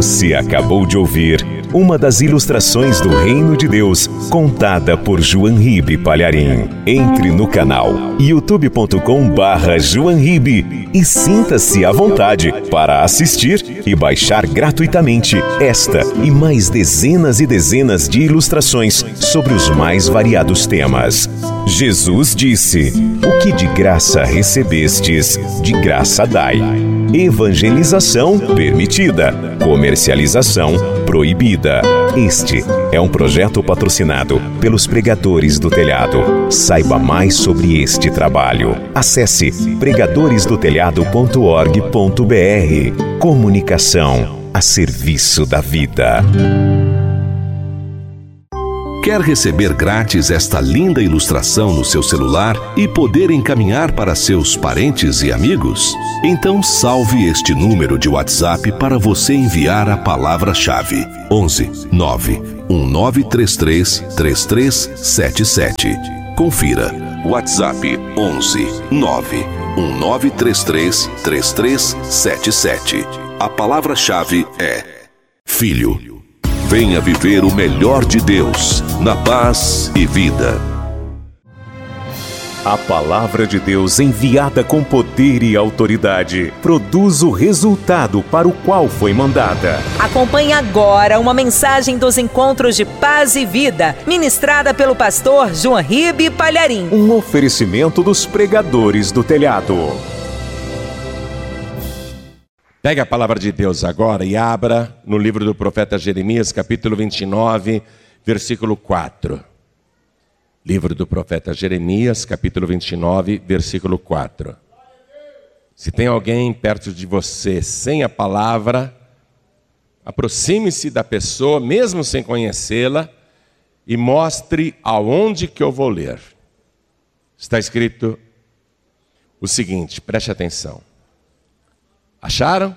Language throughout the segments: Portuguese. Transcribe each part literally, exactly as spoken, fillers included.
Você acabou de ouvir uma das ilustrações do Reino de Deus, contada por João Ribe Palharim. Entre no canal youtube ponto com barra João Ribe e sinta-se à vontade para assistir e baixar gratuitamente esta e mais dezenas e dezenas de ilustrações sobre os mais variados temas. Jesus disse: o que de graça recebestes, de graça dai. Evangelização permitida, comercialização proibida. Este é um projeto patrocinado pelos Pregadores do Telhado. Saiba mais sobre este trabalho. Acesse pregadores do telhado ponto org ponto br. Comunicação a serviço da vida. Quer receber grátis esta linda ilustração no seu celular e poder encaminhar para seus parentes e amigos? Então salve este número de WhatsApp para você enviar a palavra-chave onze nove um nove três três três três sete sete. Confira. WhatsApp onze nove um nove três três três três sete sete. A palavra-chave é Filho. Venha viver o melhor de Deus, na paz e vida. A palavra de Deus, enviada com poder e autoridade, produz o resultado para o qual foi mandada. Acompanhe agora uma mensagem dos Encontros de Paz e Vida, ministrada pelo pastor João Ribe Palharim. Um oferecimento dos Pregadores do Telhado. Pegue a palavra de Deus agora e abra no livro do profeta Jeremias, capítulo vinte e nove, versículo quatro. Livro do profeta Jeremias, capítulo vinte e nove, versículo quatro. Se tem alguém perto de você sem a palavra, aproxime-se da pessoa, mesmo sem conhecê-la, e mostre aonde que eu vou ler. Está escrito o seguinte, preste atenção. Acharam?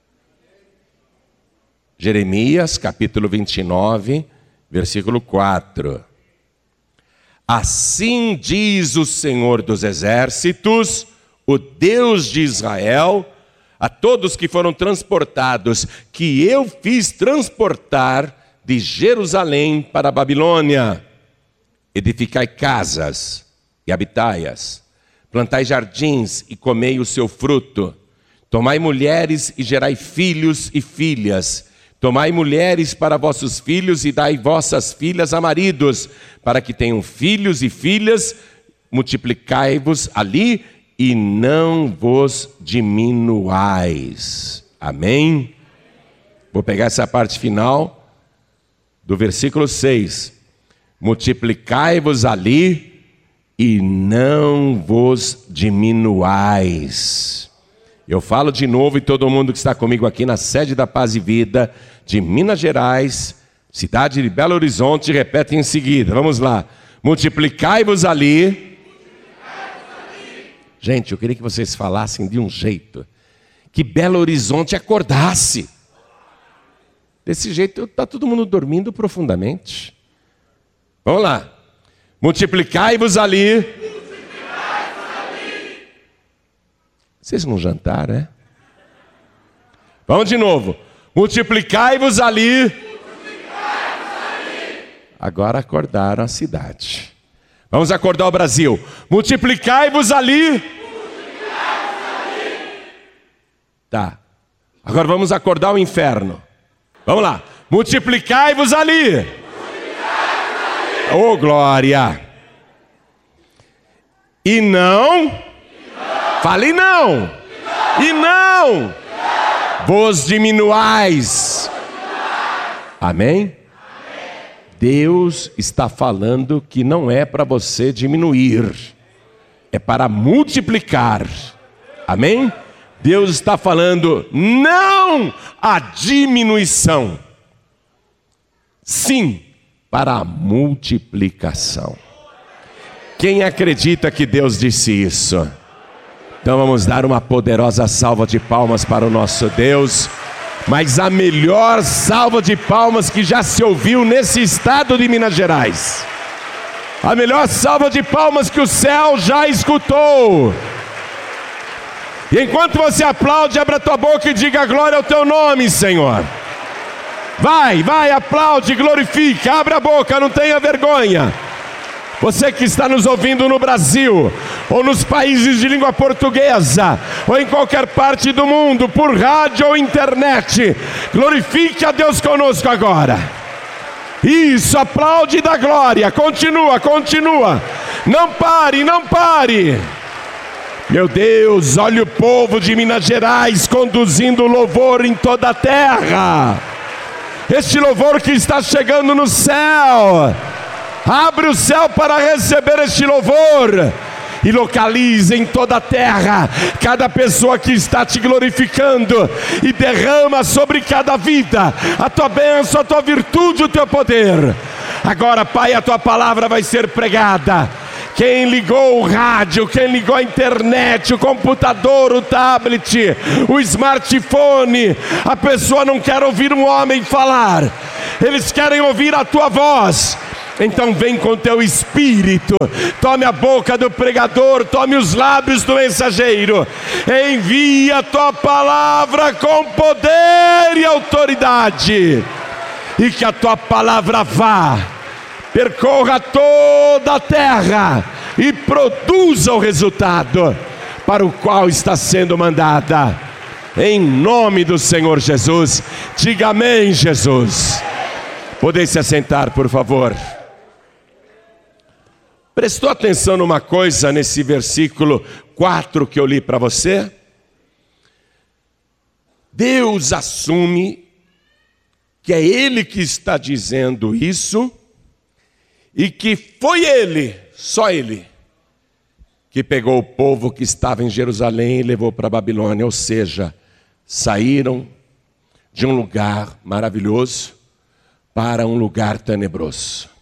Jeremias, capítulo vinte e nove, versículo quatro. Assim diz o Senhor dos Exércitos, o Deus de Israel, a todos que foram transportados, que eu fiz transportar de Jerusalém para a Babilônia. Edificai casas e habitai-as, plantai jardins e comei o seu fruto. Tomai mulheres e gerai filhos e filhas. Tomai mulheres para vossos filhos e dai vossas filhas a maridos, para que tenham filhos e filhas, multiplicai-vos ali e não vos diminuais. Amém? Vou pegar essa parte final do versículo seis. Multiplicai-vos ali e não vos diminuais. Eu falo de novo e todo mundo que está comigo aqui na sede da Paz e Vida de Minas Gerais, cidade de Belo Horizonte, repete em seguida. Vamos lá. Multiplicai-vos ali. Multiplicai-vos ali. Gente, eu queria que vocês falassem de um jeito que Belo Horizonte acordasse. Desse jeito está todo mundo dormindo profundamente. Vamos lá. Multiplicai-vos ali. Vocês não jantaram, é? Vamos de novo. Multiplicai-vos ali. Multiplicai-vos ali. Agora acordaram a cidade. Vamos acordar o Brasil. Multiplicai-vos ali. Multiplicai-vos ali. Tá. Agora vamos acordar o inferno. Vamos lá. Multiplicai-vos ali. Multiplicai-vos ali. Oh, glória. E não... Fale não. não, e não, não. Vos diminuais. Amém? Amém? Deus está falando que não é para você diminuir, é para multiplicar. Amém? Deus está falando não à diminuição, sim para a multiplicação. Quem acredita que Deus disse isso? Então vamos dar uma poderosa salva de palmas para o nosso Deus. Mas a melhor salva de palmas que já se ouviu nesse estado de Minas Gerais. A melhor salva de palmas que o céu já escutou. E enquanto você aplaude, abra tua boca e diga glória ao teu nome, Senhor. Vai, vai, aplaude, glorifica, abre a boca, não tenha vergonha. Você que está nos ouvindo no Brasil, ou nos países de língua portuguesa, ou em qualquer parte do mundo, por rádio ou internet, glorifique a Deus conosco agora. Isso, aplaude da glória, continua, continua. Não pare, não pare. Meu Deus, olha o povo de Minas Gerais conduzindo louvor em toda a terra. Este louvor que está chegando no céu. Abre o céu para receber este louvor e localize em toda a terra cada pessoa que está te glorificando e derrama sobre cada vida a tua bênção, a tua virtude, o teu poder. Agora, Pai, a tua palavra vai ser pregada. Quem ligou o rádio, quem ligou a internet, o computador, o tablet, o smartphone, a pessoa não quer ouvir um homem falar, eles querem ouvir a tua voz. Então vem com teu espírito, tome a boca do pregador, tome os lábios do mensageiro, envia a tua palavra com poder e autoridade, e que a tua palavra vá, percorra toda a terra e produza o resultado para o qual está sendo mandada. Em nome do Senhor Jesus, diga amém, Jesus. Podem se assentar, por favor. Prestou atenção numa coisa nesse versículo quatro que eu li para você? Deus assume que é Ele que está dizendo isso e que foi Ele, só Ele, que pegou o povo que estava em Jerusalém e levou para a Babilônia, ou seja, saíram de um lugar maravilhoso para um lugar tenebroso.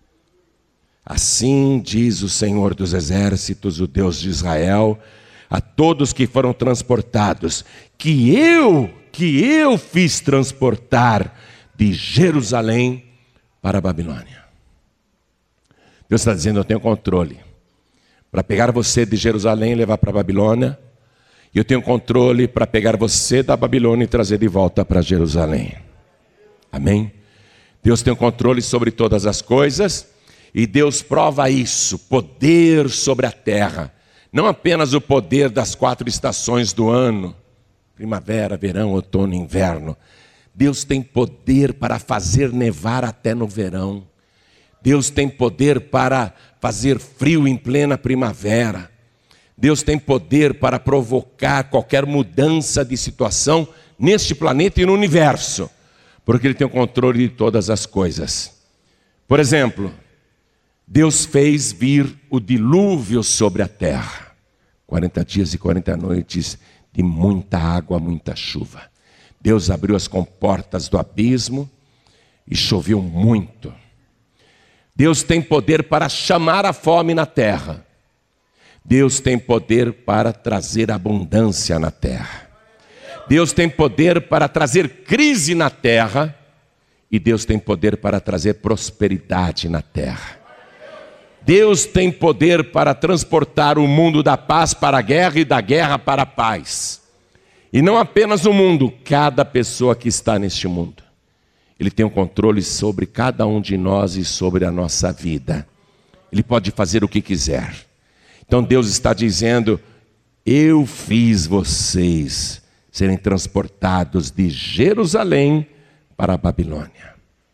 Assim diz o Senhor dos Exércitos, o Deus de Israel, a todos que foram transportados, que eu, que eu fiz transportar de Jerusalém para a Babilônia. Deus está dizendo, eu tenho controle para pegar você de Jerusalém e levar para a Babilônia, e eu tenho controle para pegar você da Babilônia e trazer de volta para Jerusalém. Amém? Deus tem o controle sobre todas as coisas, e Deus prova isso, poder sobre a terra. Não apenas o poder das quatro estações do ano, primavera, verão, outono e inverno. Deus tem poder para fazer nevar até no verão. Deus tem poder para fazer frio em plena primavera. Deus tem poder para provocar qualquer mudança de situação neste planeta e no universo, porque Ele tem o controle de todas as coisas. Por exemplo, Deus fez vir o dilúvio sobre a terra. quarenta dias e quarenta noites de muita água, muita chuva. Deus abriu as comportas do abismo e choveu muito. Deus tem poder para chamar a fome na terra. Deus tem poder para trazer abundância na terra. Deus tem poder para trazer crise na terra. E Deus tem poder para trazer prosperidade na terra. Deus tem poder para transportar o mundo da paz para a guerra e da guerra para a paz. E não apenas o mundo, cada pessoa que está neste mundo. Ele tem o controle sobre cada um de nós e sobre a nossa vida. Ele pode fazer o que quiser. Então Deus está dizendo, eu fiz vocês serem transportados de Jerusalém para a Babilônia.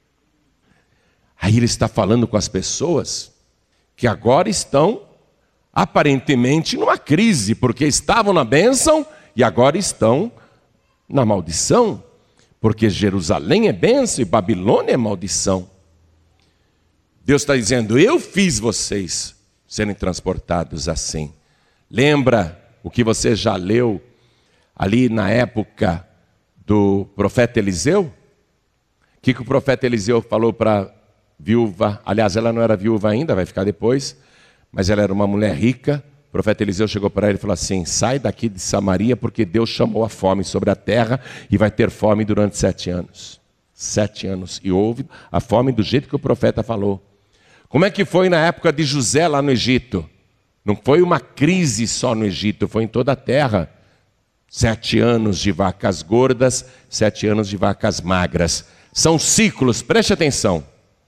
Aí Ele está falando com as pessoas que agora estão aparentemente numa crise, porque estavam na bênção e agora estão na maldição, porque Jerusalém é bênção e Babilônia é maldição. Deus está dizendo, eu fiz vocês serem transportados assim. Lembra o que você já leu ali na época do profeta Eliseu? O que, que o profeta Eliseu falou para viúva? Aliás, ela não era viúva ainda, vai ficar depois, mas ela era uma mulher rica. O profeta Eliseu chegou para ela e falou assim, sai daqui de Samaria, porque Deus chamou a fome sobre a terra e vai ter fome durante sete anos. Sete anos. E houve a fome do jeito que o profeta falou. Como é que foi na época de José lá no Egito? Não foi uma crise só no Egito, foi em toda a terra. Sete anos de vacas gordas, sete anos de vacas magras. São ciclos, preste atenção.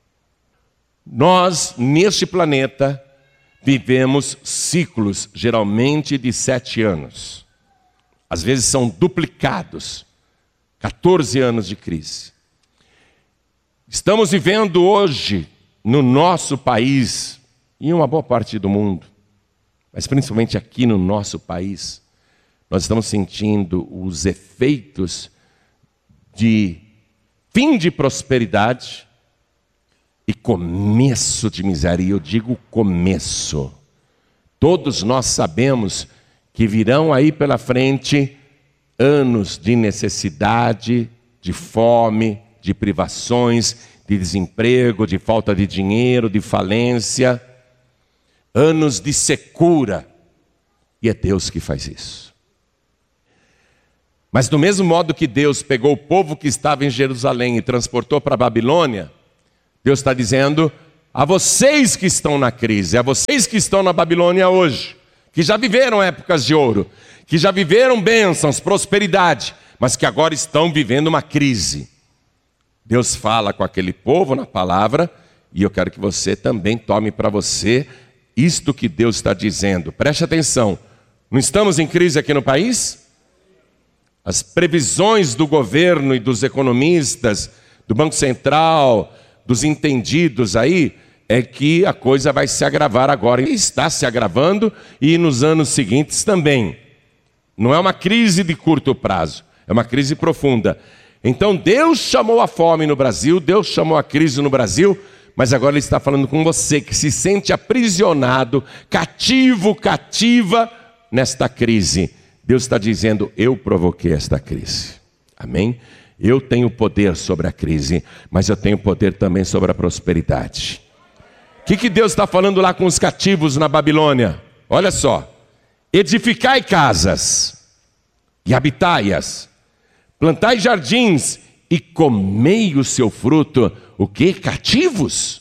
Nós, neste planeta, vivemos ciclos, geralmente de sete anos. Às vezes são duplicados. quatorze anos de crise. Estamos vivendo hoje, no nosso país, e em uma boa parte do mundo, mas principalmente aqui no nosso país, nós estamos sentindo os efeitos de fim de prosperidade e começo de miséria. E eu digo começo. Todos nós sabemos que virão aí pela frente anos de necessidade, de fome, de privações, de desemprego, de falta de dinheiro, de falência, anos de secura. E é Deus que faz isso. Mas do mesmo modo que Deus pegou o povo que estava em Jerusalém e transportou para a Babilônia, Deus está dizendo a vocês que estão na crise, a vocês que estão na Babilônia hoje, que já viveram épocas de ouro, que já viveram bênçãos, prosperidade, mas que agora estão vivendo uma crise. Deus fala com aquele povo na palavra, e eu quero que você também tome para você isto que Deus está dizendo. Preste atenção, não estamos em crise aqui no país? As previsões do governo e dos economistas, do Banco Central, dos entendidos aí, é que a coisa vai se agravar agora. E está se agravando, e nos anos seguintes também. Não é uma crise de curto prazo, é uma crise profunda. Então Deus chamou a fome no Brasil, Deus chamou a crise no Brasil, mas agora Ele está falando com você que se sente aprisionado, cativo, cativa nesta crise. Deus está dizendo, eu provoquei esta crise. Amém? Eu tenho poder sobre a crise, mas eu tenho poder também sobre a prosperidade. O que, que Deus está falando lá com os cativos na Babilônia? Olha só. Edificai casas e habitai-as. Plantai jardins e comei o seu fruto. O quê? Cativos?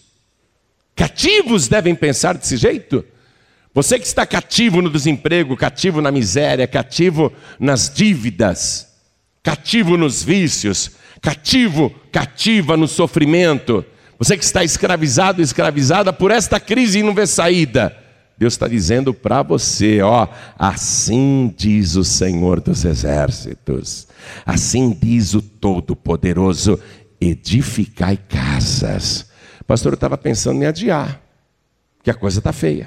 Cativos devem pensar desse jeito? Você que está cativo no desemprego, cativo na miséria, cativo nas dívidas, cativo nos vícios, cativo, cativa no sofrimento. Você que está escravizado, escravizada por esta crise e não vê saída. Deus está dizendo para você, ó, assim diz o Senhor dos Exércitos, assim diz o Todo-Poderoso, edificai casas. Pastor, eu estava pensando em adiar, porque a coisa está feia.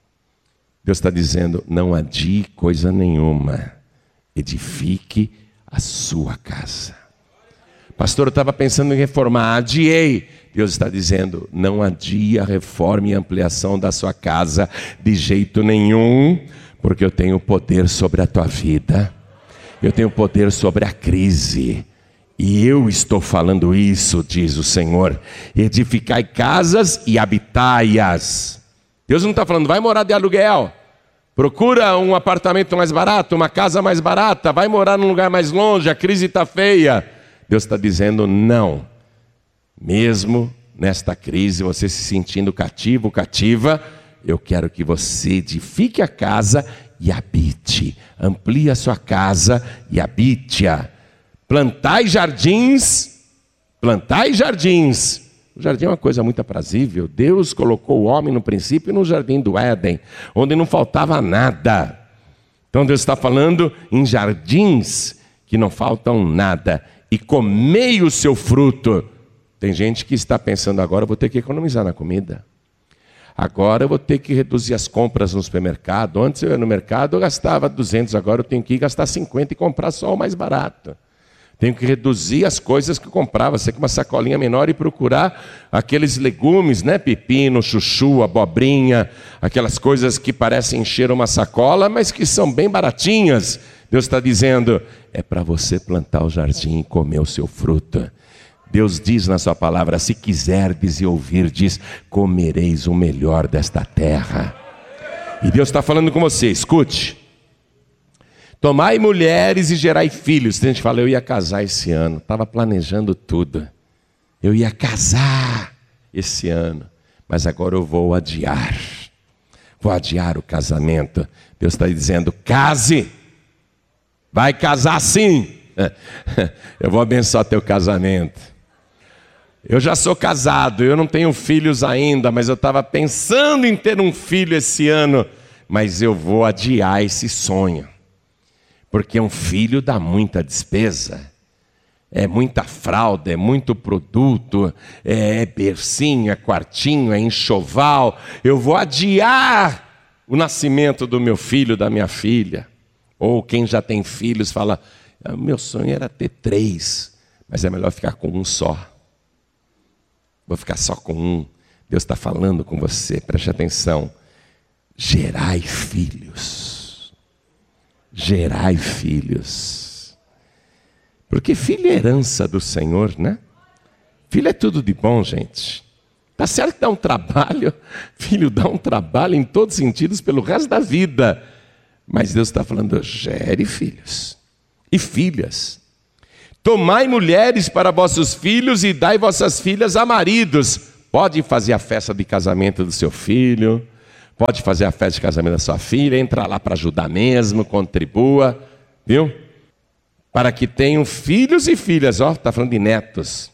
Deus está dizendo, não adie coisa nenhuma, edifique a sua casa. Pastor, eu estava pensando em reformar, adiei. Deus está dizendo, não adie a reforma e ampliação da sua casa de jeito nenhum, porque eu tenho poder sobre a tua vida, eu tenho poder sobre a crise, e eu estou falando isso, diz o Senhor, edificai casas e habitai-as. Deus não está falando, vai morar de aluguel, procura um apartamento mais barato, uma casa mais barata, vai morar num lugar mais longe, a crise está feia. Deus está dizendo não, mesmo nesta crise, você se sentindo cativo, cativa, eu quero que você edifique a casa e habite, amplie a sua casa e habite-a. Plantai jardins, plantai jardins. O jardim é uma coisa muito aprazível. Deus colocou o homem no princípio no jardim do Éden, onde não faltava nada. Então Deus está falando em jardins que não faltam nada. E comei o seu fruto. Tem gente que está pensando, agora eu vou ter que economizar na comida. Agora eu vou ter que reduzir as compras no supermercado. Antes eu ia no mercado, eu gastava duzentos, agora eu tenho que ir gastar cinquenta e comprar só o mais barato. Tenho que reduzir as coisas que eu comprava, ser com uma sacolinha menor e procurar aqueles legumes, né? Pepino, chuchu, abobrinha, aquelas coisas que parecem encher uma sacola, mas que são bem baratinhas. Deus está dizendo, é para você plantar o jardim e comer o seu fruto. Deus diz na sua palavra, se quiserdes e ouvirdes, comereis o melhor desta terra. E Deus está falando com você, escute. Tomai mulheres e gerai filhos. Tem gente que fala, eu ia casar esse ano, estava planejando tudo. Eu ia casar esse ano, mas agora eu vou adiar. Vou adiar o casamento. Deus está dizendo, case. Vai casar sim. Eu vou abençoar teu casamento. Eu já sou casado, eu não tenho filhos ainda, mas eu estava pensando em ter um filho esse ano, mas eu vou adiar esse sonho, porque um filho dá muita despesa, é muita fralda, é muito produto, é bercinho, é quartinho, é enxoval. Eu vou adiar o nascimento do meu filho, da minha filha. Ou quem já tem filhos fala, meu sonho era ter três, mas é melhor ficar com um só. Vou ficar só com um. Deus está falando com você, preste atenção. Gerai filhos. Gerai filhos. Porque filho é herança do Senhor, né? Filho é tudo de bom, gente. Tá certo que dá um trabalho. Filho dá um trabalho em todos os sentidos pelo resto da vida. Mas Deus está falando, gere filhos e filhas. Tomai mulheres para vossos filhos e dai vossas filhas a maridos. Pode fazer a festa de casamento do seu filho, pode fazer a festa de casamento da sua filha, entra lá para ajudar mesmo, contribua, viu? Para que tenham filhos e filhas, ó, está falando de netos.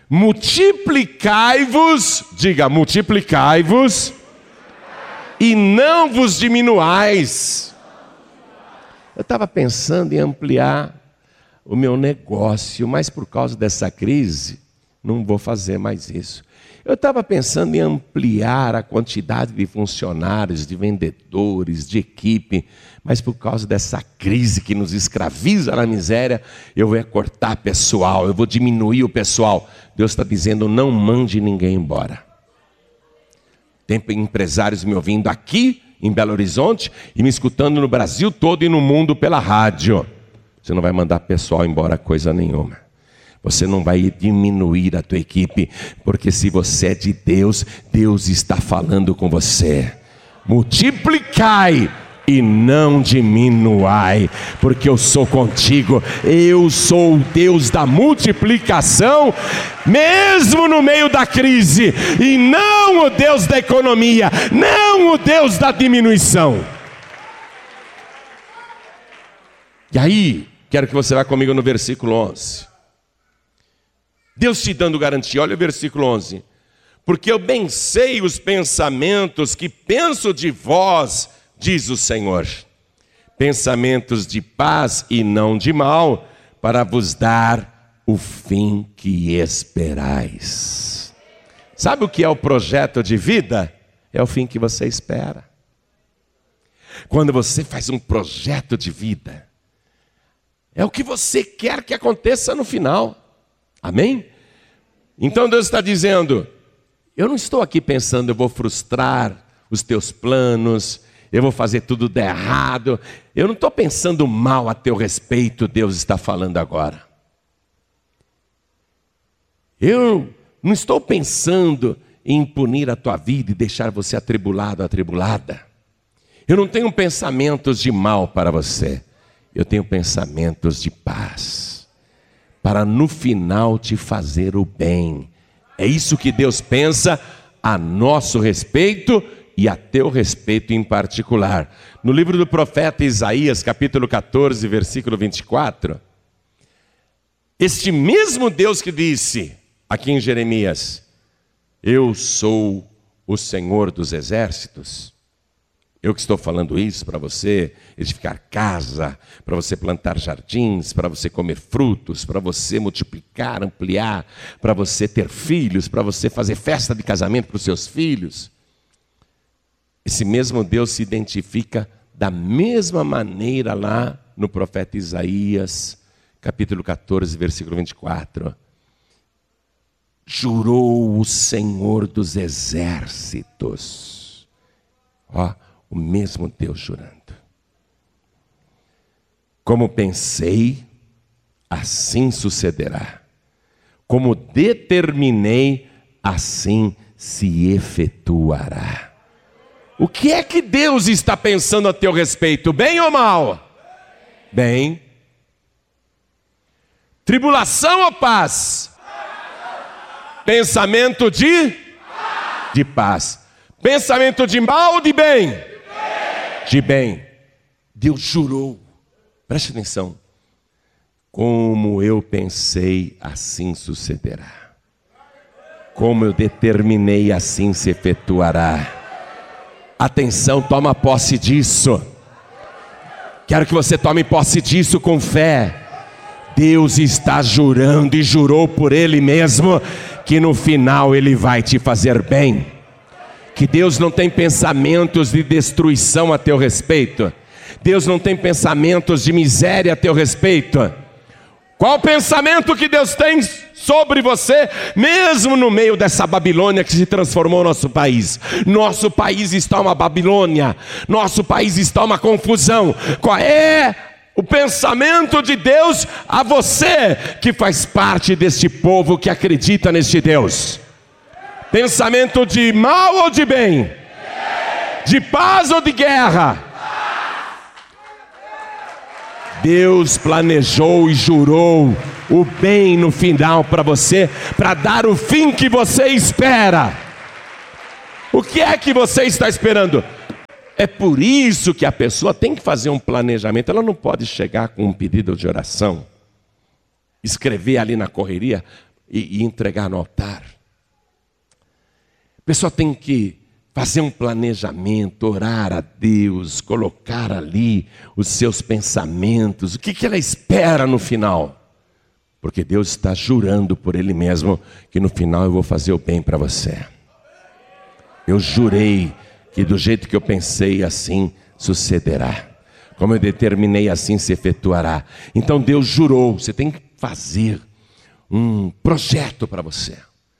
Multiplicai-vos, diga, multiplicai-vos, e não vos diminuais. Eu estava pensando em ampliar o meu negócio, mas por causa dessa crise, não vou fazer mais isso. Eu estava pensando em ampliar a quantidade de funcionários, de vendedores, de equipe, mas por causa dessa crise que nos escraviza na miséria, eu vou cortar pessoal, eu vou diminuir o pessoal. Deus está dizendo, não mande ninguém embora. Tem empresários me ouvindo aqui em Belo Horizonte e me escutando no Brasil todo e no mundo pela rádio. Você não vai mandar pessoal embora coisa nenhuma. Você não vai diminuir a tua equipe, porque se você é de Deus, Deus está falando com você. Multiplicai e não diminuai, porque eu sou contigo. Eu sou o Deus da multiplicação, mesmo no meio da crise, e não o Deus da economia, não o Deus da diminuição. E aí, quero que você vá comigo no versículo onze. Deus te dando garantia, olha o versículo onze. Porque eu bem sei os pensamentos que penso de vós, diz o Senhor. Pensamentos de paz e não de mal, para vos dar o fim que esperais. Sabe o que é o projeto de vida? É o fim que você espera. Quando você faz um projeto de vida, é o que você quer que aconteça no final. Amém? Então Deus está dizendo, eu não estou aqui pensando, eu vou frustrar os teus planos, eu vou fazer tudo de errado. Eu não estou pensando mal a teu respeito, Deus está falando agora. Eu não estou pensando em punir a tua vida e deixar você atribulado, atribulada. Eu não tenho pensamentos de mal para você. Eu tenho pensamentos de paz, para no final te fazer o bem. É isso que Deus pensa a nosso respeito e a teu respeito em particular. No livro do profeta Isaías, capítulo catorze, versículo vinte e quatro, este mesmo Deus que disse aqui em Jeremias, eu sou o Senhor dos exércitos, eu que estou falando isso para você edificar casa, para você plantar jardins, para você comer frutos, para você multiplicar, ampliar, para você ter filhos, para você fazer festa de casamento para os seus filhos. Esse mesmo Deus se identifica da mesma maneira lá no profeta Isaías, capítulo catorze, versículo vinte e quatro. Jurou o Senhor dos exércitos. Ó, o mesmo Deus jurando. Como pensei, assim sucederá. Como determinei, assim se efetuará. O que é que Deus está pensando a teu respeito? Bem ou mal? Bem. Tribulação ou paz? Pensamento de? De paz. Pensamento de mal ou de bem? De bem. Deus jurou. Preste atenção. Como eu pensei, assim sucederá. como eu determinei, assim se efetuará. Atenção, toma posse disso. Quero que você tome posse disso com fé. Deus está jurando e jurou por Ele mesmo que no final Ele vai te fazer bem. Que Deus não tem pensamentos de destruição a teu respeito. Deus não tem pensamentos de miséria a teu respeito. Qual o pensamento que Deus tem sobre você, mesmo no meio dessa Babilônia que se transformou nosso país? Nosso país está uma Babilônia, nosso país está uma confusão. Qual é o pensamento de Deus a você que faz parte deste povo que acredita neste Deus? Pensamento de mal ou de bem? De paz ou de guerra? Deus planejou e jurou o bem no final para você, para dar o fim que você espera. O que é que você está esperando? É por isso que a pessoa tem que fazer um planejamento. Ela não pode chegar com um pedido de oração, escrever ali na correria e, e entregar no altar. A pessoa tem que fazer um planejamento, orar a Deus, colocar ali os seus pensamentos, o que, que ela espera no final. Porque Deus está jurando por Ele mesmo que no final eu vou fazer o bem para você. Eu jurei que do jeito que eu pensei, assim sucederá. Como eu determinei, assim se efetuará. Então Deus jurou, você tem que fazer um projeto para você.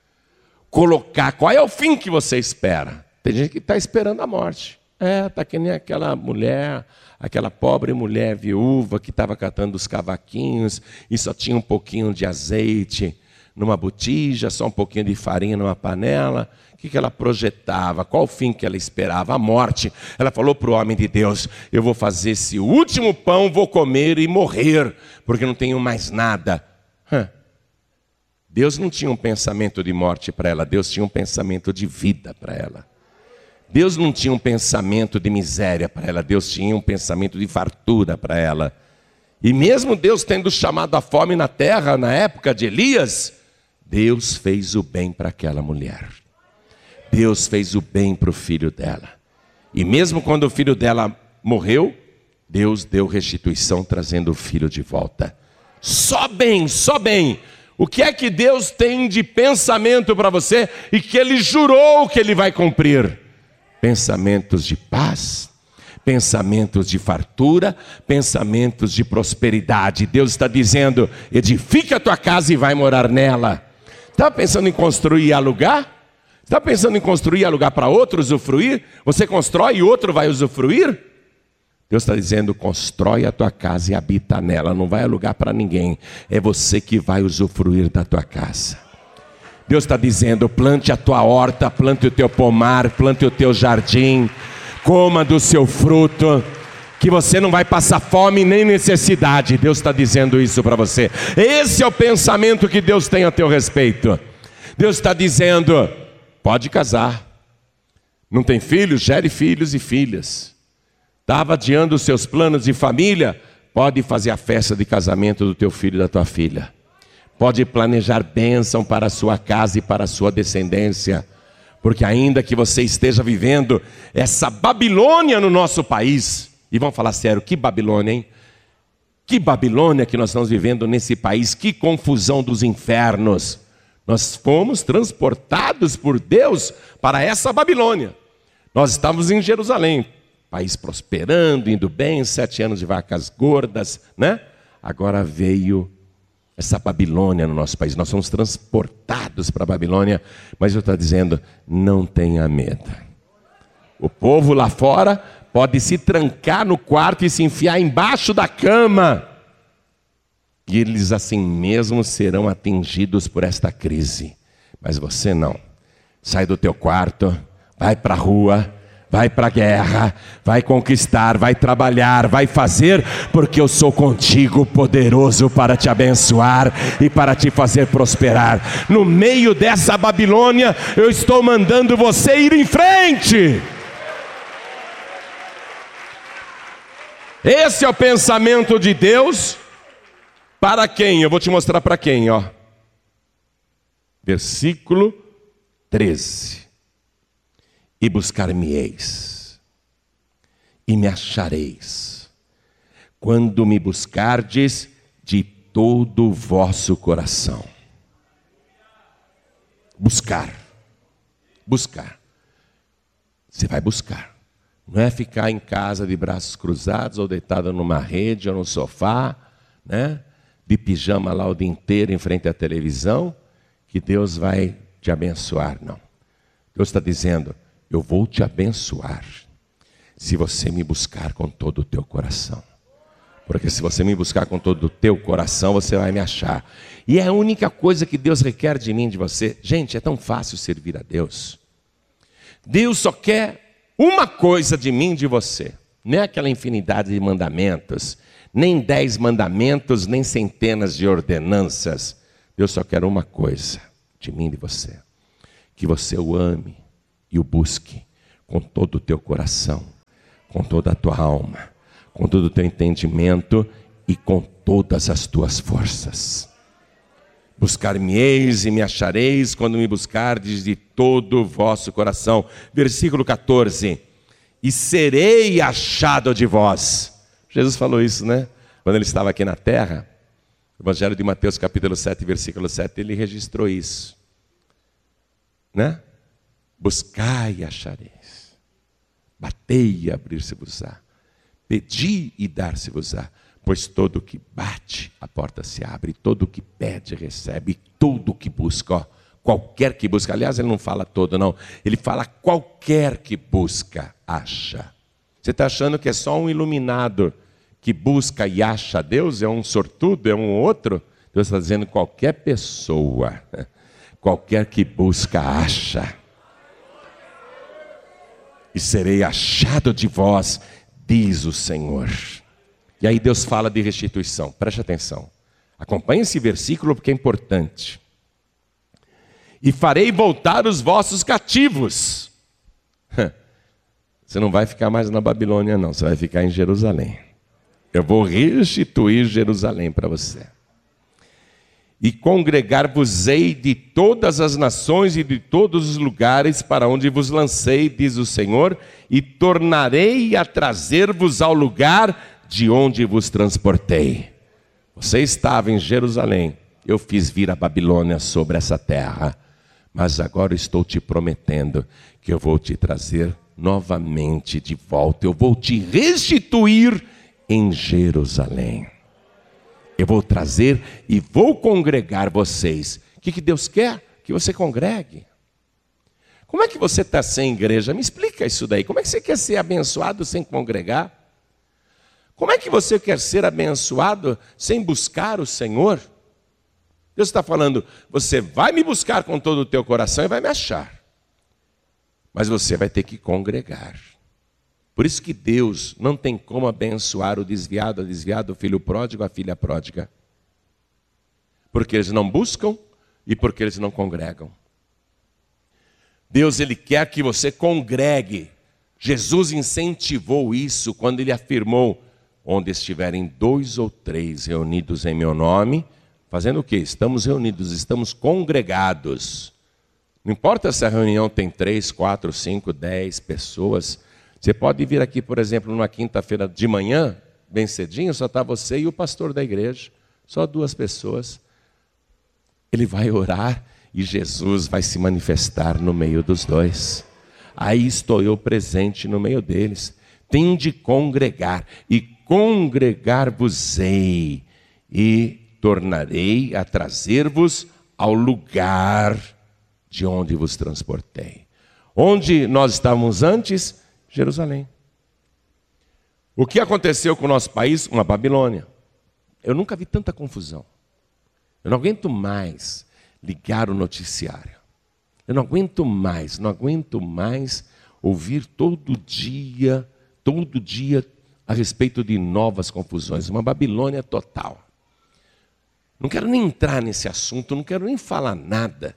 Colocar, qual é o fim que você espera? Tem gente que está esperando a morte. É, está que nem aquela mulher, aquela pobre mulher viúva que estava catando os cavaquinhos e só tinha um pouquinho de azeite numa botija, só um pouquinho de farinha numa panela. O que, que ela projetava? Qual o fim que ela esperava? A morte. Ela falou para o homem de Deus: eu vou fazer esse último pão, vou comer e morrer, porque não tenho mais nada. Hã. Deus não tinha um pensamento de morte para ela, Deus tinha um pensamento de vida para ela. Deus não tinha um pensamento de miséria para ela, Deus tinha um pensamento de fartura para ela. E mesmo Deus tendo chamado a fome na terra, na época de Elias, Deus fez o bem para aquela mulher. Deus fez o bem para o filho dela. E mesmo quando o filho dela morreu, Deus deu restituição trazendo o filho de volta. Só bem, só bem. O que é que Deus tem de pensamento para você e que Ele jurou que Ele vai cumprir? Pensamentos de paz, pensamentos de fartura, pensamentos de prosperidade. Deus está dizendo: edifica a tua casa e vai morar nela. Está pensando em construir e alugar? Está pensando em construir e alugar para outro usufruir? Você constrói e outro vai usufruir? Deus está dizendo: constrói a tua casa e habita nela. Não vai alugar para ninguém. É você que vai usufruir da tua casa. Deus está dizendo: plante a tua horta, plante o teu pomar, plante o teu jardim, coma do seu fruto, que você não vai passar fome nem necessidade. Deus está dizendo isso para você. Esse é o pensamento que Deus tem a teu respeito. Deus está dizendo: pode casar. Não tem filhos? Gere filhos e filhas. Estava adiando os seus planos de família? Pode fazer a festa de casamento do teu filho e da tua filha. Pode planejar bênção para a sua casa e para a sua descendência. Porque ainda que você esteja vivendo essa Babilônia no nosso país, e vamos falar sério, que Babilônia, hein? Que Babilônia que nós estamos vivendo nesse país, que confusão dos infernos. Nós fomos transportados por Deus para essa Babilônia. Nós estávamos em Jerusalém, país prosperando, indo bem, sete anos de vacas gordas, né? Agora veio essa Babilônia no nosso país. Nós somos transportados para a Babilônia, mas eu estou dizendo: não tenha medo. O povo lá fora pode se trancar no quarto e se enfiar embaixo da cama, e eles assim mesmo serão atingidos por esta crise. Mas você não. Sai do teu quarto, vai para a rua, vai para a guerra, vai conquistar, vai trabalhar, vai fazer, porque eu sou contigo, poderoso para te abençoar e para te fazer prosperar. No meio dessa Babilônia, eu estou mandando você ir em frente. Esse é o pensamento de Deus. Para quem? Eu vou te mostrar para quem, ó. Versículo treze. E buscar-me-eis, e me achareis, quando me buscardes de todo o vosso coração. Buscar, buscar. Você vai buscar. Não é ficar em casa de braços cruzados, ou deitado numa rede, ou no sofá, né? De pijama lá o dia inteiro em frente à televisão, que Deus vai te abençoar. Não. Deus está dizendo, eu vou te abençoar se você me buscar com todo o teu coração. Porque se você me buscar com todo o teu coração, você vai me achar. E é a única coisa que Deus requer de mim e de você. Gente, é tão fácil servir a Deus. Deus só quer uma coisa de mim e de você. Não é aquela infinidade de mandamentos, nem dez mandamentos, nem centenas de ordenanças. Deus só quer uma coisa de mim e de você. Que você o ame e o busque com todo o teu coração, com toda a tua alma, com todo o teu entendimento e com todas as tuas forças. Buscar-me-eis e me achareis quando me buscardes de todo o vosso coração. Versículo quatorze. E serei achado de vós. Jesus falou isso, né? Quando ele estava aqui na terra. O Evangelho de Mateus, capítulo sete, versículo sete, ele registrou isso. Né? Buscai e achareis. Batei e abrir-se-vos-á. Pedi e dar-se-vos-á. Pois todo o que bate, a porta se abre. Todo o que pede, recebe. E todo o que busca, ó, qualquer que busca. Aliás, ele não fala todo, não. Ele fala qualquer que busca, acha. Você está achando que é só um iluminado que busca e acha Deus? É um sortudo? É um outro? Deus está dizendo qualquer pessoa, qualquer que busca, acha. E serei achado de vós, diz o Senhor. E aí Deus fala de restituição. Preste atenção. Acompanhe esse versículo porque é importante. E farei voltar os vossos cativos. Você não vai ficar mais na Babilônia, não. Você vai ficar em Jerusalém. Eu vou restituir Jerusalém para você. E congregar-vos-ei de todas as nações e de todos os lugares para onde vos lancei, diz o Senhor, e tornarei a trazer-vos ao lugar de onde vos transportei. Você estava em Jerusalém, eu fiz vir a Babilônia sobre essa terra, mas agora estou te prometendo que eu vou te trazer novamente de volta, eu vou te restituir em Jerusalém. Eu vou trazer e vou congregar vocês. O que, que Deus quer? Que você congregue. Como é que você está sem igreja? Me explica isso daí. Como é que você quer ser abençoado sem congregar? Como é que você quer ser abençoado sem buscar o Senhor? Deus está falando, você vai me buscar com todo o teu coração e vai me achar. Mas você vai ter que congregar. Por isso que Deus não tem como abençoar o desviado, a desviada, o filho pródigo, a filha pródiga. Porque eles não buscam e porque eles não congregam. Deus, ele quer que você congregue. Jesus incentivou isso quando ele afirmou, onde estiverem dois ou três reunidos em meu nome, fazendo o quê? Estamos reunidos, estamos congregados. Não importa se a reunião tem três, quatro, cinco, dez pessoas. Você pode vir aqui, por exemplo, numa quinta-feira de manhã, bem cedinho, só está você e o pastor da igreja, só duas pessoas. Ele vai orar e Jesus vai se manifestar no meio dos dois. Aí estou eu presente no meio deles. Tem de congregar, e congregar-vos-ei, e tornarei a trazer-vos ao lugar de onde vos transportei. Onde nós estávamos antes? Jerusalém. O que aconteceu com o nosso país? Uma Babilônia. Eu nunca vi tanta confusão. Eu não aguento mais ligar o noticiário. Eu não aguento mais, não aguento mais ouvir todo dia, todo dia a respeito de novas confusões. Uma Babilônia total. Não quero nem entrar nesse assunto, não quero nem falar nada.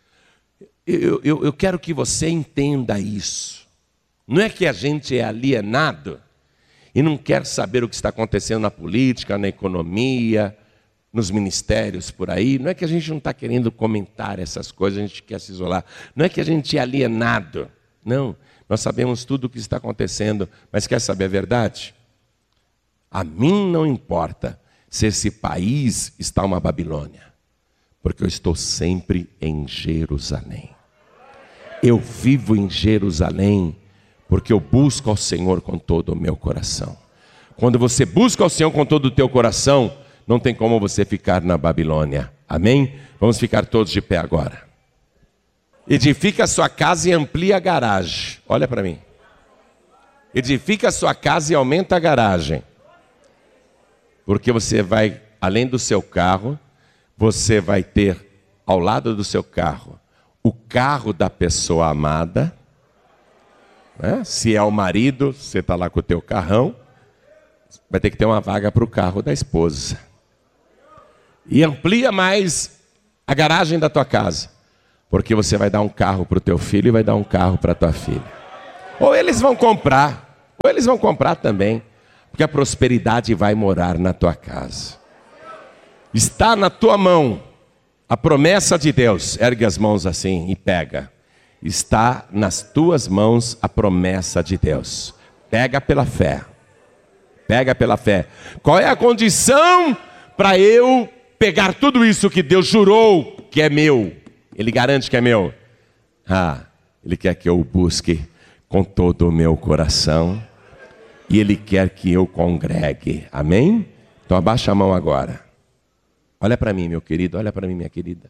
Eu, eu, eu quero que você entenda isso. Não é que a gente é alienado e não quer saber o que está acontecendo na política, na economia. nos ministérios por aí, não é que a gente não está querendo comentar essas coisas, a gente quer se isolar. Não é que a gente é alienado. Não, nós sabemos tudo o que está acontecendo, mas quer saber a verdade? A mim não importa se esse país está uma Babilônia, porque eu estou sempre em Jerusalém. Eu vivo em Jerusalém, porque eu busco ao Senhor com todo o meu coração. Quando você busca ao Senhor com todo o teu coração, não tem como você ficar na Babilônia. Amém? Vamos ficar todos de pé agora. Edifica a sua casa e amplia a garagem. Olha para mim. Edifica a sua casa e aumenta a garagem. Porque você vai, além do seu carro, você vai ter ao lado do seu carro o carro da pessoa amada. Né? Se é o marido, você está lá com o teu carrão, vai ter que ter uma vaga para o carro da esposa. E amplia mais a garagem da tua casa, porque você vai dar um carro para o teu filho e vai dar um carro para a tua filha. Ou eles vão comprar, ou eles vão comprar também, porque a prosperidade vai morar na tua casa. Está na tua mão a promessa de Deus. Ergue as mãos assim e pega. Está nas tuas mãos a promessa de Deus. Pega pela fé. Pega pela fé. Qual é a condição para eu pegar tudo isso que Deus jurou que é meu? Ele garante que é meu. Ah, Ele quer que eu o busque com todo o meu coração. E Ele quer que eu congregue. Amém? Então abaixa a mão agora. Olha para mim, meu querido. Olha para mim, minha querida.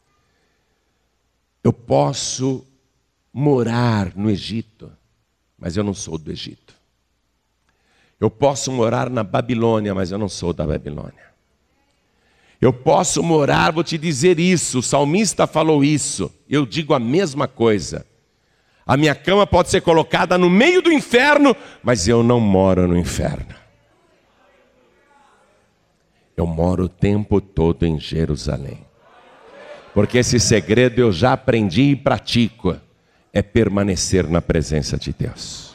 Eu posso morar no Egito, mas eu não sou do Egito. Eu posso morar na Babilônia, mas eu não sou da Babilônia. Eu posso morar, vou te dizer isso, o salmista falou isso, eu digo a mesma coisa. A minha cama pode ser colocada no meio do inferno, mas eu não moro no inferno. Eu moro o tempo todo em Jerusalém. Porque esse segredo eu já aprendi e pratico, é permanecer na presença de Deus.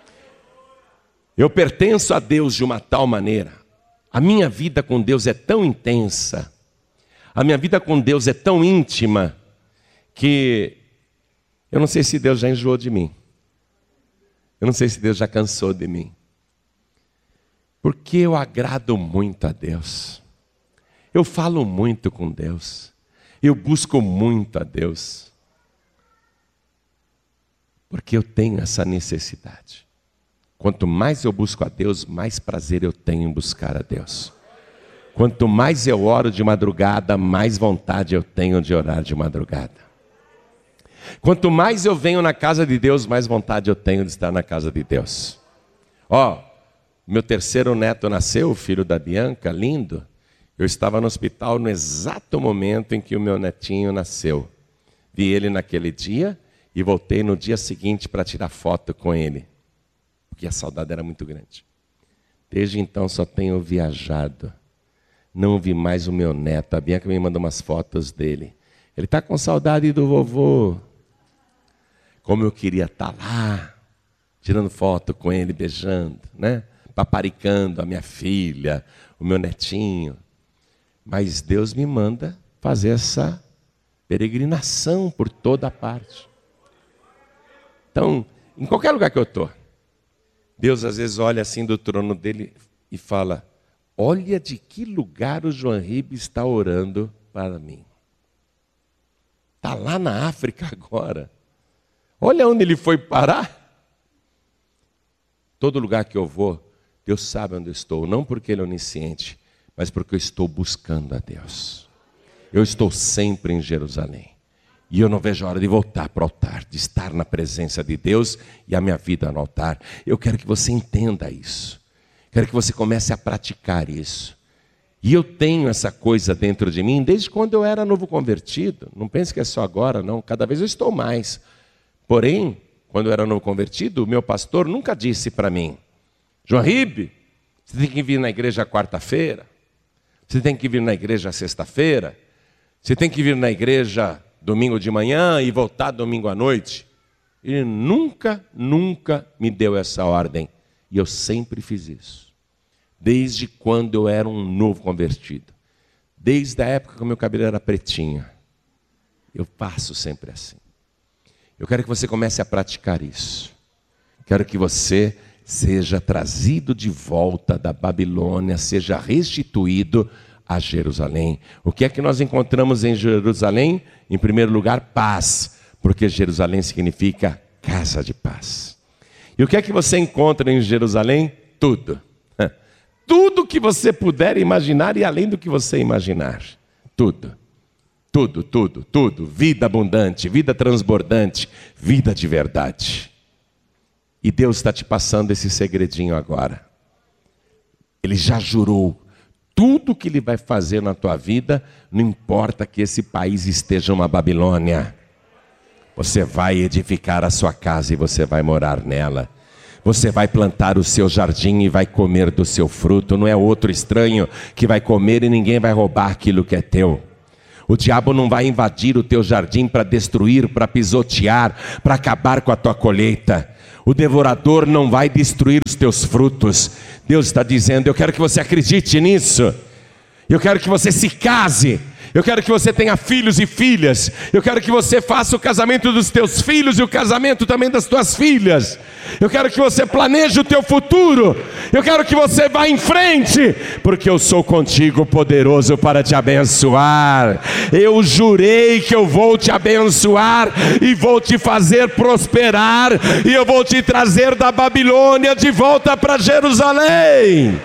Eu pertenço a Deus de uma tal maneira, a minha vida com Deus é tão intensa, a minha vida com Deus é tão íntima, que eu não sei se Deus já enjoou de mim. Eu não sei se Deus já cansou de mim. Porque eu agrado muito a Deus. Eu falo muito com Deus. Eu busco muito a Deus. Porque eu tenho essa necessidade. Quanto mais eu busco a Deus, mais prazer eu tenho em buscar a Deus. Quanto mais eu oro de madrugada, mais vontade eu tenho de orar de madrugada. Quanto mais eu venho na casa de Deus, mais vontade eu tenho de estar na casa de Deus. Ó, meu terceiro neto nasceu, o filho da Bianca, lindo. Eu estava no hospital no exato momento em que o meu netinho nasceu. Vi ele naquele dia e voltei no dia seguinte para tirar foto com ele. Porque a saudade era muito grande. Desde então só tenho viajado. Não vi mais o meu neto. A Bianca me mandou umas fotos dele. Ele está com saudade do vovô. Como eu queria estar lá, tirando foto com ele, beijando, né? Paparicando a minha filha, o meu netinho. Mas Deus me manda fazer essa peregrinação por toda parte. Então, em qualquer lugar que eu estou, Deus às vezes olha assim do trono dele e fala: olha de que lugar o João Ribe está orando para mim. Está lá na África agora. Olha onde ele foi parar. Todo lugar que eu vou, Deus sabe onde eu estou. Não porque Ele é onisciente, mas porque eu estou buscando a Deus. Eu estou sempre em Jerusalém. E eu não vejo a hora de voltar para o altar, de estar na presença de Deus e a minha vida no altar. Eu quero que você entenda isso. Quero que você comece a praticar isso. E eu tenho essa coisa dentro de mim desde quando eu era novo convertido. Não pense que é só agora, não. Cada vez eu estou mais. Porém, quando eu era novo convertido, o meu pastor nunca disse para mim: João Ribe, você tem que vir na igreja quarta-feira. Você tem que vir na igreja sexta-feira. Você tem que vir na igreja domingo de manhã e voltar domingo à noite. Ele nunca, nunca me deu essa ordem. E eu sempre fiz isso. Desde quando eu era um novo convertido. Desde a época que o meu cabelo era pretinho. Eu faço sempre assim. Eu quero que você comece a praticar isso. Quero que você seja trazido de volta da Babilônia, seja restituído a Jerusalém. O que é que nós encontramos em Jerusalém? Em primeiro lugar, paz, porque Jerusalém significa casa de paz. E o que é que você encontra em Jerusalém? Tudo. Tudo que você puder imaginar e além do que você imaginar. Tudo. Tudo, tudo, tudo. Vida abundante, vida transbordante, vida de verdade. E Deus está te passando esse segredinho agora. Ele já jurou. Tudo que Ele vai fazer na tua vida, não importa que esse país esteja uma Babilônia. Você vai edificar a sua casa e você vai morar nela. Você vai plantar o seu jardim e vai comer do seu fruto. Não é outro estranho que vai comer e ninguém vai roubar aquilo que é teu. O diabo não vai invadir o teu jardim para destruir, para pisotear, para acabar com a tua colheita. O devorador não vai destruir os teus frutos. Deus está dizendo, eu quero que você acredite nisso. Eu quero que você se case. Eu quero que você tenha filhos e filhas. Eu quero que você faça o casamento dos teus filhos e o casamento também das tuas filhas. Eu quero que você planeje o teu futuro. Eu quero que você vá em frente, porque eu sou contigo poderoso para te abençoar. Eu jurei que eu vou te abençoar e vou te fazer prosperar. E eu vou te trazer da Babilônia de volta para Jerusalém.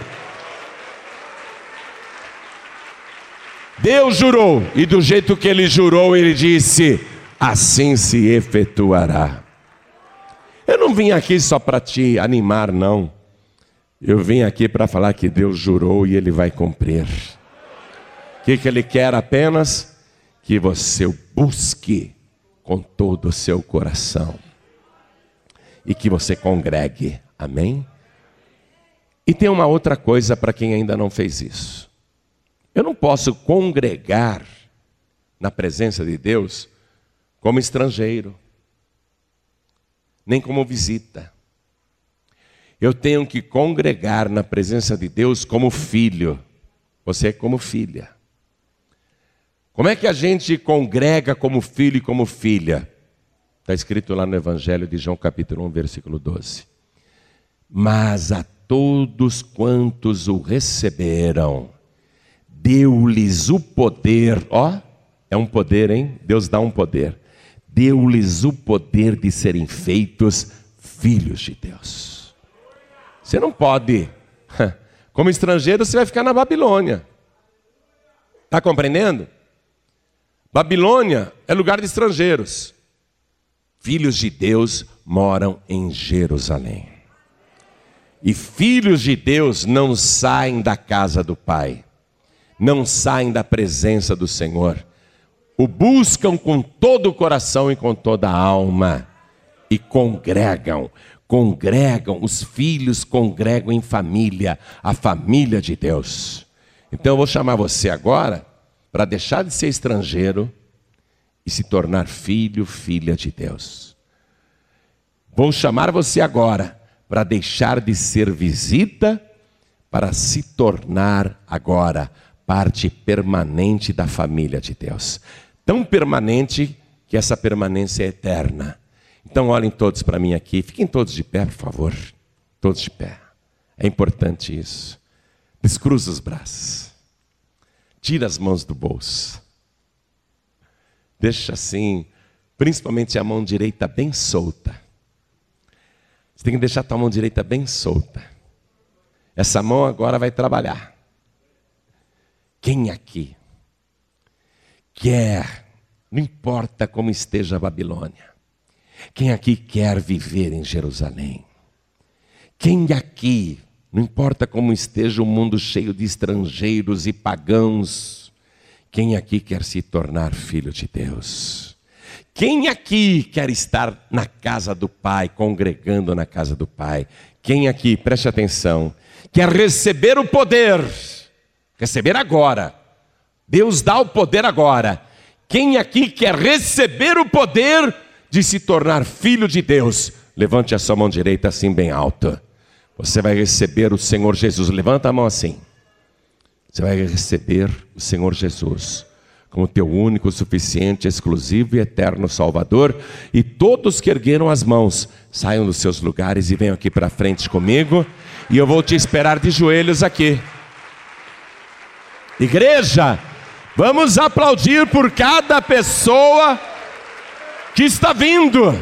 Deus jurou, e do jeito que Ele jurou, Ele disse, assim se efetuará. Eu não vim aqui só para te animar, não. Eu vim aqui para falar que Deus jurou e Ele vai cumprir. O que, que Ele quer apenas? Que você o busque com todo o seu coração. E que você congregue, amém? E tem uma outra coisa para quem ainda não fez isso. Eu não posso congregar na presença de Deus como estrangeiro, nem como visita. Eu tenho que congregar na presença de Deus como filho. Você é como filha. Como é que a gente congrega como filho e como filha? Está escrito lá no Evangelho de João capítulo um, versículo doze. Mas a todos quantos o receberam, deu-lhes o poder, ó, é um poder, hein? Deus dá um poder. Deu-lhes o poder de serem feitos filhos de Deus. Você não pode, como estrangeiro você vai ficar na Babilônia. Está compreendendo? Babilônia é lugar de estrangeiros. Filhos de Deus moram em Jerusalém. E filhos de Deus não saem da casa do Pai. Não saem da presença do Senhor, o buscam com todo o coração e com toda a alma, e congregam, congregam, os filhos congregam em família, a família de Deus. Então eu vou chamar você agora, para deixar de ser estrangeiro, e se tornar filho, filha de Deus. Vou chamar você agora, para deixar de ser visita, para se tornar agora parte permanente da família de Deus. Tão permanente que essa permanência é eterna. Então olhem todos para mim aqui. Fiquem todos de pé, por favor. Todos de pé. É importante isso. Descruza os braços. Tira as mãos do bolso. Deixa assim, principalmente a mão direita bem solta. Você tem que deixar a tua mão direita bem solta. Essa mão agora vai trabalhar. Quem aqui quer, não importa como esteja a Babilônia, quem aqui quer viver em Jerusalém? Quem aqui, não importa como esteja o mundo cheio de estrangeiros e pagãos, quem aqui quer se tornar filho de Deus? Quem aqui quer estar na casa do Pai, congregando na casa do Pai? Quem aqui, preste atenção, quer receber o poder? Receber agora. Deus dá o poder agora. Quem aqui quer receber o poder de se tornar filho de Deus? Levante a sua mão direita assim bem alta. Você vai receber o Senhor Jesus. Levanta a mão assim. Você vai receber o Senhor Jesus como teu único, suficiente, exclusivo e eterno Salvador. E todos que ergueram as mãos, saiam dos seus lugares e venham aqui para frente comigo. E eu vou te esperar de joelhos aqui. Igreja, vamos aplaudir por cada pessoa que está vindo.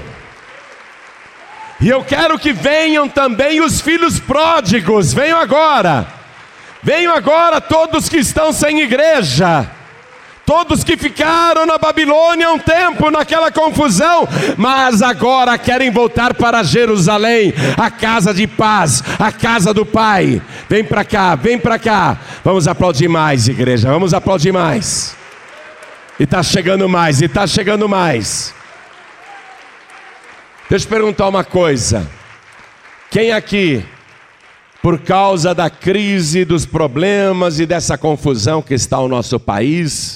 E eu quero que venham também os filhos pródigos. Venham agora. Venham agora todos que estão sem igreja. Todos que ficaram na Babilônia um tempo, naquela confusão, mas agora querem voltar para Jerusalém, a casa de paz, a casa do Pai. Vem para cá, vem para cá. Vamos aplaudir mais, igreja, vamos aplaudir mais. E está chegando mais, e está chegando mais. Deixa eu perguntar uma coisa. Quem aqui, por causa da crise, dos problemas e dessa confusão que está o nosso país,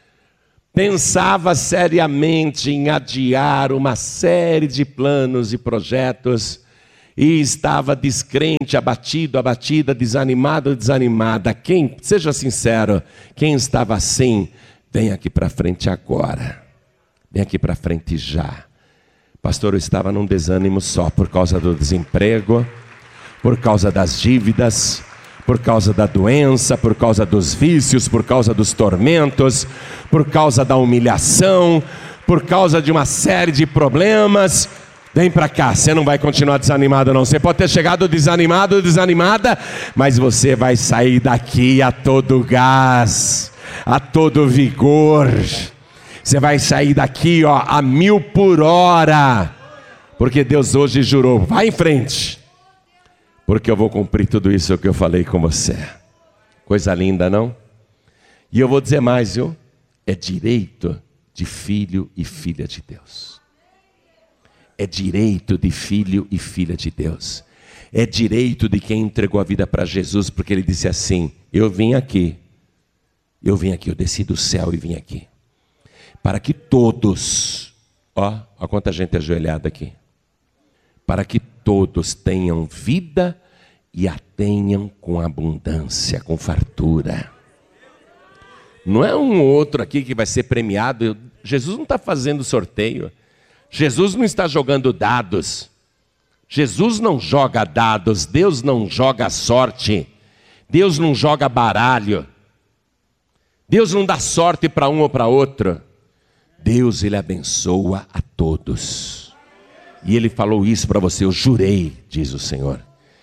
pensava seriamente em adiar uma série de planos e projetos e estava descrente, abatido, abatida, desanimado, desanimada? Quem, seja sincero, quem estava assim, vem aqui para frente agora. Vem aqui para frente já. Pastor, eu estava num desânimo só por causa do desemprego, por causa das dívidas, por causa da doença, por causa dos vícios, por causa dos tormentos, por causa da humilhação, por causa de uma série de problemas. Vem para cá, você não vai continuar desanimado não. Você pode ter chegado desanimado, desanimada, mas você vai sair daqui a todo gás, a todo vigor. Você vai sair daqui, ó, a mil por hora, porque Deus hoje jurou. Vai em frente, porque eu vou cumprir tudo isso que eu falei com você. Coisa linda, não? E eu vou dizer mais, viu? É direito de filho e filha de Deus. É direito de filho e filha de Deus. É direito de quem entregou a vida para Jesus, porque ele disse assim: eu vim aqui, eu vim aqui, eu desci do céu e vim aqui, para que todos, ó, ó quanta gente ajoelhada aqui, para que todos tenham vida e a tenham com abundância, com fartura. Não é um outro aqui que vai ser premiado. Jesus não está fazendo sorteio. Jesus não está jogando dados. Jesus não joga dados. Deus não joga sorte. Deus não joga baralho. Deus não dá sorte para um ou para outro. Deus, ele abençoa a todos. E ele falou isso para você: eu jurei, diz o Senhor.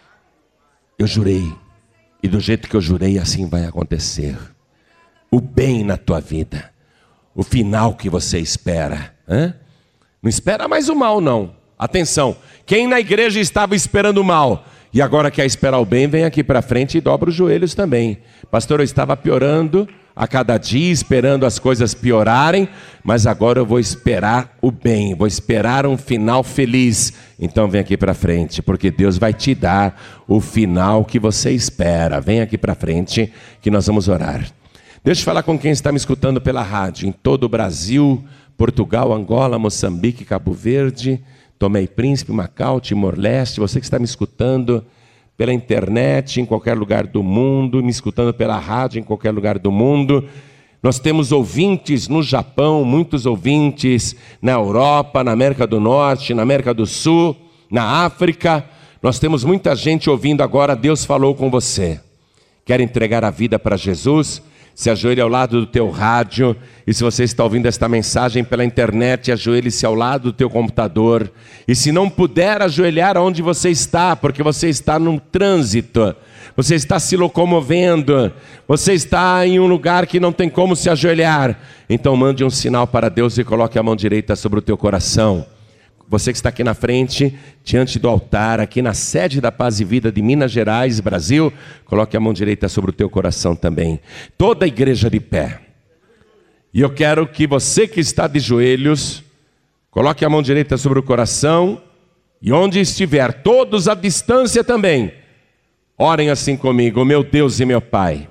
Eu jurei. E do jeito que eu jurei, assim vai acontecer. O bem na tua vida. O final que você espera. Hã? Não espera mais o mal, não. Atenção, quem na igreja estava esperando o mal e agora quer esperar o bem, vem aqui para frente e dobra os joelhos também. Pastor, eu estava piorando a cada dia, esperando as coisas piorarem, mas agora eu vou esperar o bem, vou esperar um final feliz. Então vem aqui para frente, porque Deus vai te dar o final que você espera. Vem aqui para frente que nós vamos orar. Deixa eu falar com quem está me escutando pela rádio, em todo o Brasil, Portugal, Angola, Moçambique, Cabo Verde, Tomé e Príncipe, Macau, Timor-Leste. Você que está me escutando pela internet, em qualquer lugar do mundo, me escutando pela rádio, em qualquer lugar do mundo. Nós temos ouvintes no Japão, muitos ouvintes na Europa, na América do Norte, na América do Sul, na África. Nós temos muita gente ouvindo agora. Deus falou com você. Quer entregar a vida para Jesus? Se ajoelhe ao lado do teu rádio. E se você está ouvindo esta mensagem pela internet, ajoelhe-se ao lado do teu computador. E se não puder ajoelhar onde você está, porque você está num trânsito, você está se locomovendo, você está em um lugar que não tem como se ajoelhar, então mande um sinal para Deus e coloque a mão direita sobre o teu coração. Você que está aqui na frente, diante do altar, aqui na sede da Paz e Vida de Minas Gerais, Brasil, coloque a mão direita sobre o teu coração também. Toda a igreja de pé. E eu quero que você que está de joelhos, coloque a mão direita sobre o coração, e onde estiver, todos à distância também, orem assim comigo: meu Deus e meu Pai,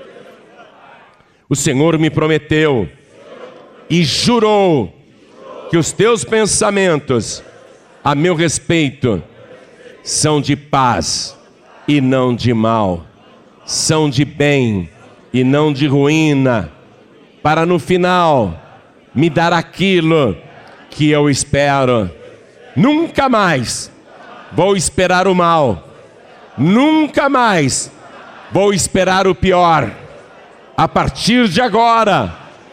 o Senhor me prometeu e jurou que os teus pensamentos a meu respeito são de paz e não de mal, são de bem e não de ruína, para no final me dar aquilo que eu espero. Nunca mais vou esperar o mal, nunca mais vou esperar o pior. A partir de agora,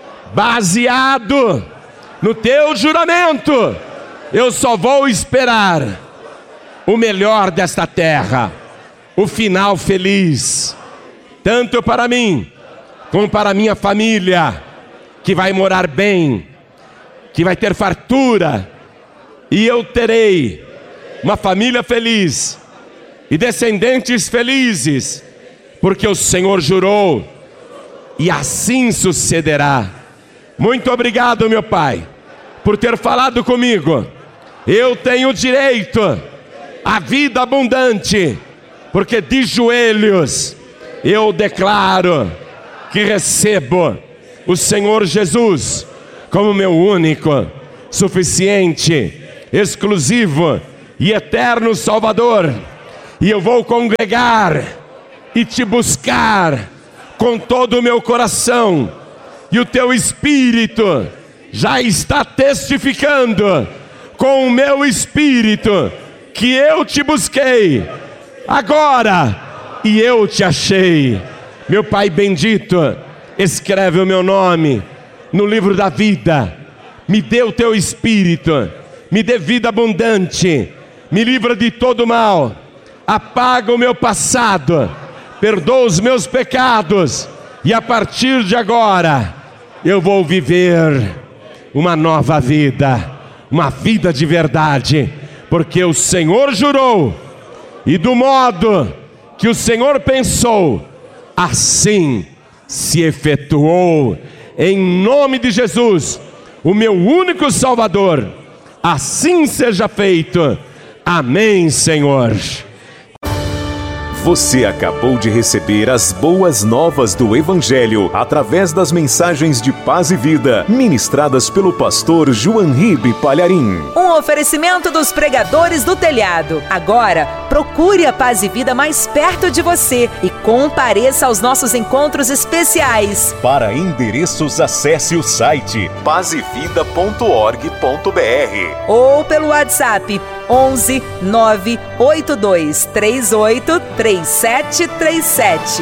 baseado no teu juramento, eu só vou esperar o melhor desta terra, o final feliz, tanto para mim, como para minha família, que vai morar bem, que vai ter fartura, e eu terei uma família feliz e descendentes felizes, porque o Senhor jurou, e assim sucederá. Muito obrigado, meu Pai, por ter falado comigo. Eu tenho direito à vida abundante, porque de joelhos eu declaro que recebo o Senhor Jesus como meu único, suficiente, exclusivo e eterno Salvador. E eu vou congregar e te buscar com todo o meu coração, e o teu Espírito já está testificando com o meu Espírito que eu te busquei agora e eu te achei. Meu Pai bendito, escreve o meu nome no livro da vida, me dê o teu Espírito, me dê vida abundante, me livra de todo mal, apaga o meu passado, perdoa os meus pecados, e a partir de agora eu vou viver uma nova vida, uma vida de verdade, porque o Senhor jurou, e do modo que o Senhor pensou, assim se efetuou. Em nome de Jesus, o meu único Salvador, assim seja feito. Amém, Senhor. Você acabou de receber as boas novas do Evangelho através das mensagens de paz e vida ministradas pelo pastor João Ribe Palharim. Um oferecimento dos pregadores do telhado. Agora, procure a Paz e Vida mais perto de você e compareça aos nossos encontros especiais. Para endereços, acesse o site paz e vida ponto org ponto br ou pelo WhatsApp onze nove oito dois três oito três sete três sete.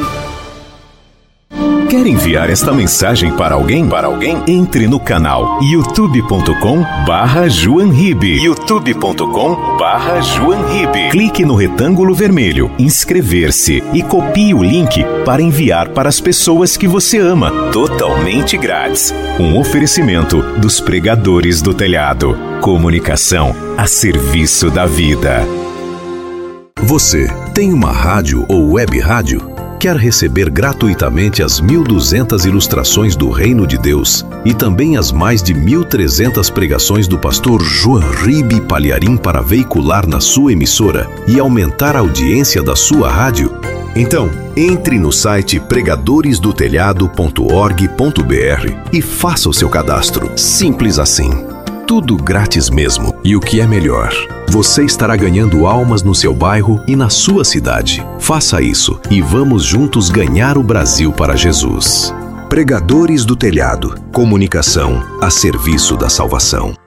Quer enviar esta mensagem para alguém? Para alguém? Entre no canal youtube ponto com barra João Ribe. youtube ponto com barra João Ribe. Clique no retângulo vermelho, inscrever-se e copie o link para enviar para as pessoas que você ama, totalmente grátis. Um oferecimento dos pregadores do telhado. Comunicação a serviço da vida. Você tem uma rádio ou web rádio? Quer receber gratuitamente as mil e duzentas ilustrações do Reino de Deus e também as mais de mil e trezentas pregações do pastor João Ribe Palharim para veicular na sua emissora e aumentar a audiência da sua rádio? Então, entre no site pregadores do telhado ponto org ponto br e faça o seu cadastro. Simples assim. Tudo grátis mesmo. E o que é melhor, você estará ganhando almas no seu bairro e na sua cidade. Faça isso e vamos juntos ganhar o Brasil para Jesus. Pregadores do Telhado. Comunicação a serviço da salvação.